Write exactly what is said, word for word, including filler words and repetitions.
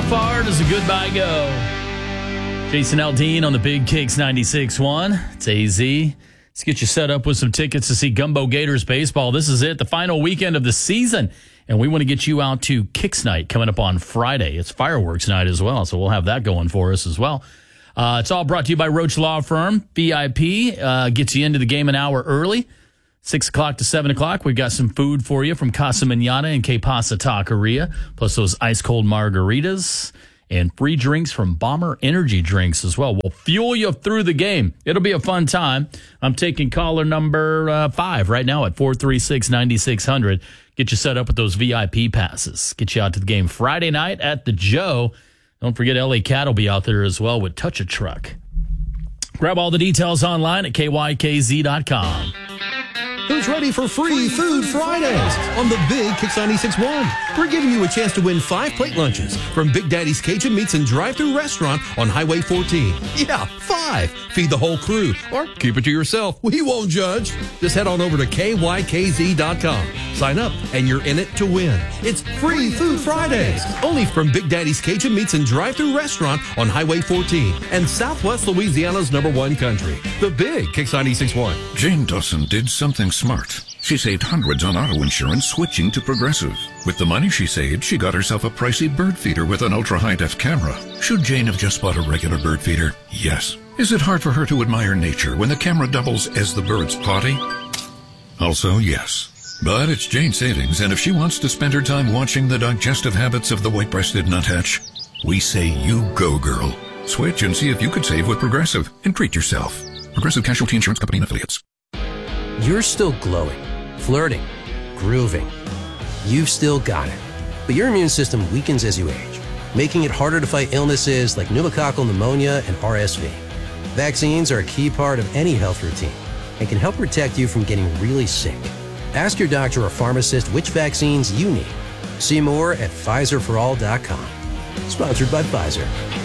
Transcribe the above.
far does a goodbye go? Jason Aldean on the Big Kicks ninety-six point one. It's A Z. Let's get you set up with some tickets to see Gumbo Gators baseball. This is it, the final weekend of the season. And we want to get you out to Kicks Night coming up on Friday. It's fireworks night as well, so we'll have that going for us as well. Uh, it's all brought to you by Roach Law Firm. V I P uh, gets you into the game an hour early. six o'clock to seven o'clock, we've got some food for you from Casa Manana and Que Pasa Taqueria, plus those ice-cold margaritas and free drinks from Bomber Energy Drinks as well. We'll fuel you through the game. It'll be a fun time. I'm taking caller number uh, five right now at four three six, nine six zero zero. Get you set up with those V I P passes. Get you out to the game Friday night at the Joe. Don't forget L A Cat will be out there as well with Touch a Truck. Grab all the details online at K Y K Z dot com. Who's ready for Free Food Fridays on the Big Kicks ninety-six point one? We're giving you a chance to win five plate lunches from Big Daddy's Cajun Meats and Drive-Thru Restaurant on Highway fourteen. Yeah, five. Feed the whole crew or keep it to yourself. We won't judge. Just head on over to K Y K Z dot com. Sign up and you're in it to win. It's Free Food Fridays only from Big Daddy's Cajun Meats and Drive-Thru Restaurant on Highway fourteen and Southwest Louisiana's number one country. The Big Kicks ninety-six point one. Jane Dawson did something smart. She saved hundreds on auto insurance switching to Progressive. With the money she saved, she got herself a pricey bird feeder with an ultra-high-def camera. Should Jane have just bought a regular bird feeder? Yes. Is it hard for her to admire nature when the camera doubles as the bird's potty? Also, yes. But it's Jane's savings, and if she wants to spend her time watching the digestive habits of the white-breasted nuthatch, we say you go, girl. Switch and see if you could save with Progressive and treat yourself. Progressive Casualty Insurance Company and Affiliates. You're still glowing, flirting, grooving. You've still got it. But your immune system weakens as you age, making it harder to fight illnesses like pneumococcal pneumonia and R S V. Vaccines are a key part of any health routine and can help protect you from getting really sick. Ask your doctor or pharmacist which vaccines you need. See more at Pfizer for all dot com. Sponsored by Pfizer.